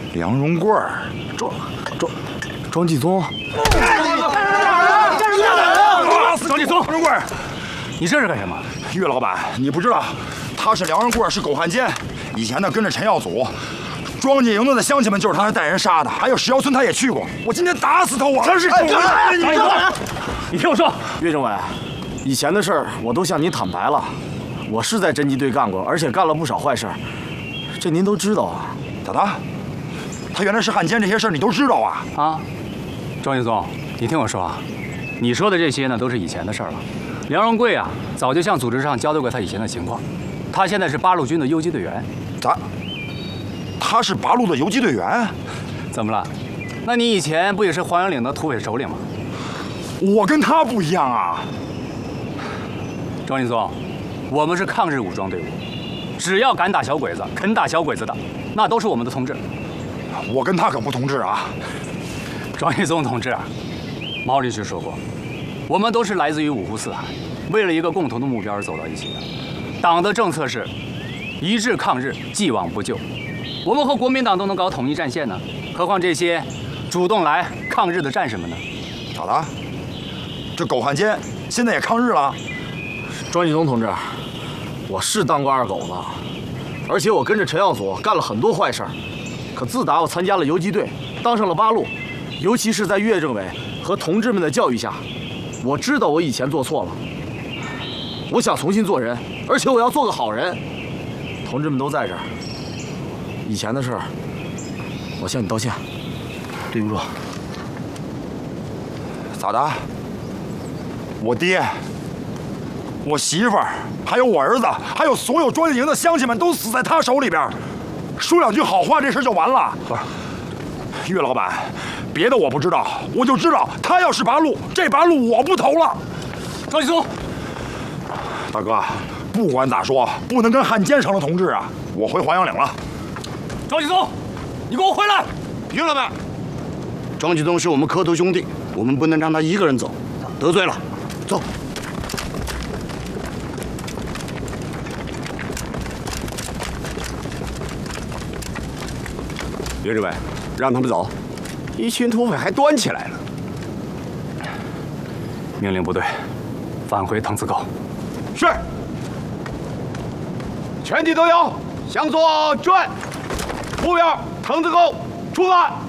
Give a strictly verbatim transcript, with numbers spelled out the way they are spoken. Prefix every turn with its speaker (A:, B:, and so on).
A: 梁荣贵，
B: 庄庄庄继宗。
A: 庄继宗，梁荣贵，
B: 你这是干什么？
A: 岳老板，你不知道，他是梁荣贵，是狗汉奸，以前呢跟着陈耀祖。 庄稼营子的乡亲们就是他那带人杀的，还有石窑村他也去过。我今天打死他！我真是狗日！你
B: 你听我说，岳政委，以前的事儿我都向您坦白了，我是在侦缉队干过，而且干了不少坏事，这您都知道啊。
A: 咋的？他原来是汉奸，这些事儿你都知道啊？
C: 啊，庄继宗，你听我说啊，你说的这些呢都是以前的事儿了。梁荣贵啊，早就向组织上交代过他以前的情况，他现在是八路军的游击队员。
A: 咋？ 他是八路的游击队员，
C: 怎么了？那你以前不也是黄杨岭的土匪首领吗？
A: 我跟他不一样啊！
C: 庄继宗，我们是抗日武装队伍，只要敢打小鬼子、肯打小鬼子的，那都是我们的同志。
A: 我跟他可不同志啊！
C: 庄继宗同志啊，毛主席说过，我们都是来自于五湖四海，为了一个共同的目标而走到一起的。党的政策是一致抗日，既往不咎。 我们和国民党都能搞统一战线呢，何况这些主动来抗日的战士们呢？
A: 咋了？这狗汉奸现在也抗日了？
B: 庄继宗同志，我是当过二狗子，而且我跟着陈耀祖干了很多坏事儿。可自打我参加了游击队，当上了八路，尤其是在岳政委和同志们的教育下，我知道我以前做错了。我想重新做人，而且我要做个好人。同志们都在这儿。 以前的事儿，我向你道歉，对不住。
A: 咋的？我爹、我媳妇儿，还有我儿子，还有所有庄稼营的乡亲们都死在他手里边。说两句好话，这事就完了。不是，岳老板，别的我不知道，我就知道他要是八路，这八路我不投了。
C: 庄继宗，
A: 大哥，不管咋说，不能跟汉奸成了同志啊！我回黄杨岭了。
C: 庄继宗，你给我回来！
D: 岳老板，庄继宗是我们磕头兄弟，我们不能让他一个人走，得罪了。走。
E: 岳政委，让他们走，一群土匪还端起来了。
C: 命令部队返回滕子沟。
E: 是。全体都有，向左转。目标，滕子沟，出发。